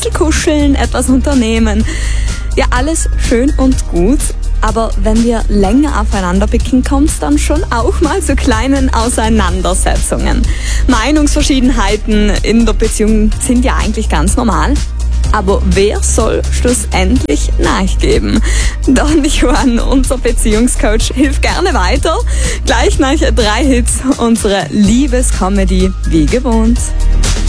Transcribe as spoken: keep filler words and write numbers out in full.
kuscheln, etwas unternehmen. Ja, alles schön und gut. Aber wenn wir länger aufeinander blicken, kommt es dann schon auch mal zu kleinen Auseinandersetzungen. Meinungsverschiedenheiten in der Beziehung sind ja eigentlich ganz normal. Aber wer soll schlussendlich nachgeben? Don Juan, unser Beziehungscoach, hilft gerne weiter. Gleich nach drei Hits unsere Liebescomedy wie gewohnt.